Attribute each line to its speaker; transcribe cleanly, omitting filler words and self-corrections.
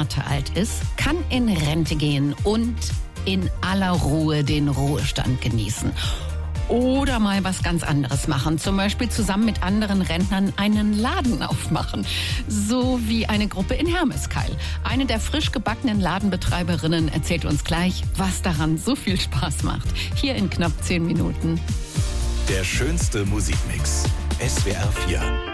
Speaker 1: Monate alt ist, kann in Rente gehen und in aller Ruhe den Ruhestand genießen. Oder mal was ganz anderes machen. Zum Beispiel zusammen mit anderen Rentnern einen Laden aufmachen. So wie eine Gruppe in Hermeskeil. Eine der frisch gebackenen Ladenbetreiberinnen erzählt uns gleich, was daran so viel Spaß macht. Hier in knapp 10 Minuten.
Speaker 2: Der schönste Musikmix. SWR 4.